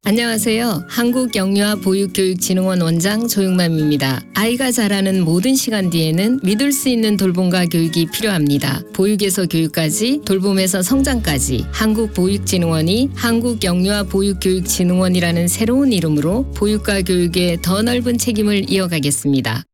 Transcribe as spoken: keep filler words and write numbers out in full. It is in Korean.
안녕하세요. 한국영유아보육교육진흥원 원장 조용맘입니다. 아이가 자라는 모든 시간 뒤에는 믿을 수 있는 돌봄과 교육이 필요합니다. 보육에서 교육까지, 돌봄에서 성장까지 한국보육진흥원이 한국영유아보육교육진흥원이라는 새로운 이름으로 보육과 교육에 더 넓은 책임을 이어가겠습니다.